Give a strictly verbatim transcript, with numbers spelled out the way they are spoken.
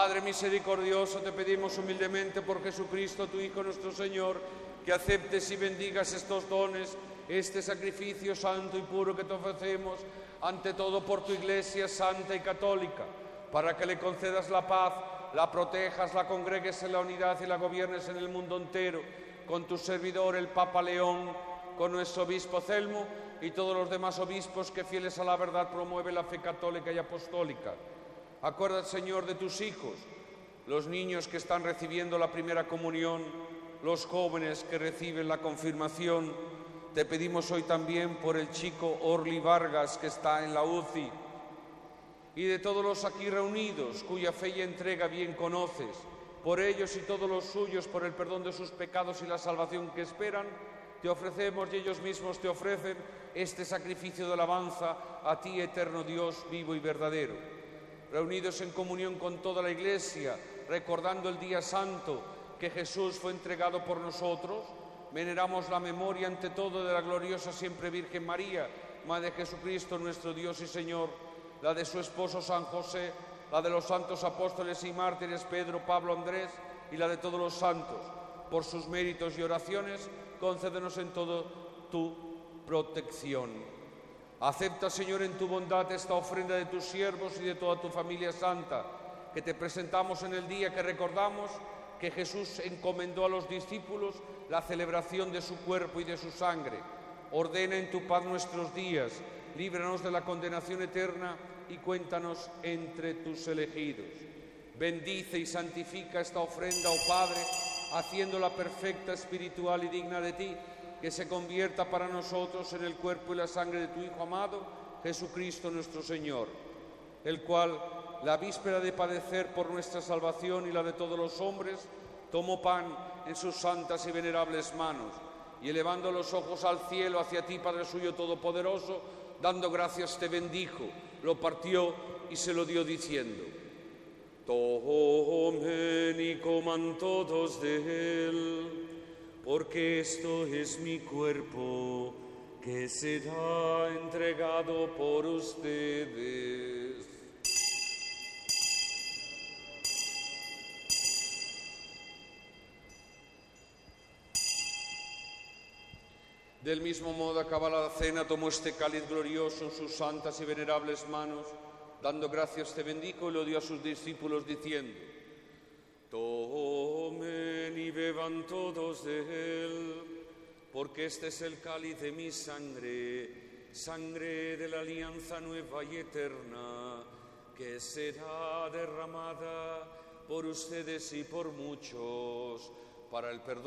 Padre misericordioso, te pedimos humildemente por Jesucristo, tu Hijo nuestro Señor, que aceptes y bendigas estos dones, este sacrificio santo y puro que te ofrecemos, ante todo por tu Iglesia santa y católica, para que le concedas la paz, la protejas, la congregues en la unidad y la gobiernes en el mundo entero, con tu servidor el Papa León, con nuestro obispo Celmo y todos los demás obispos que fieles a la verdad promueven la fe católica y apostólica. Acuérdate, Señor, de tus hijos, los niños que están recibiendo la primera comunión, los jóvenes que reciben la confirmación. Te pedimos hoy también por el chico Orly Vargas, que está en la U C I, y de todos los aquí reunidos, cuya fe y entrega bien conoces, por ellos y todos los suyos, por el perdón de sus pecados y la salvación que esperan, te ofrecemos y ellos mismos te ofrecen este sacrificio de alabanza a ti, eterno Dios, vivo y verdadero. Reunidos en comunión con toda la Iglesia, recordando el día santo que Jesús fue entregado por nosotros, veneramos la memoria ante todo de la gloriosa siempre Virgen María, Madre de Jesucristo, nuestro Dios y Señor, la de su esposo San José, la de los santos apóstoles y mártires Pedro, Pablo, Andrés y la de todos los santos. Por sus méritos y oraciones, concédenos en todo tu protección. Acepta, Señor, en tu bondad esta ofrenda de tus siervos y de toda tu familia santa, que te presentamos en el día que recordamos que Jesús encomendó a los discípulos la celebración de su cuerpo y de su sangre. Ordena en tu paz nuestros días, líbranos de la condenación eterna y cuéntanos entre tus elegidos. Bendice y santifica esta ofrenda, oh Padre, haciéndola perfecta, espiritual y digna de ti, que se convierta para nosotros en el cuerpo y la sangre de tu Hijo amado, Jesucristo nuestro Señor, el cual, la víspera de padecer por nuestra salvación y la de todos los hombres, tomó pan en sus santas y venerables manos, y elevando los ojos al cielo hacia ti, Padre suyo todopoderoso, dando gracias te bendijo, lo partió y se lo dio diciendo: Tomen y coman todos de él, porque esto es mi cuerpo, que será entregado por ustedes. Del mismo modo, acabada la cena, tomó este cáliz glorioso en sus santas y venerables manos, dando gracias te bendijo y lo dio a sus discípulos diciendo: Tomen y beban todos de él, porque este es el cáliz de mi sangre, sangre de la alianza nueva y eterna, que será derramada por ustedes y por muchos para el perdón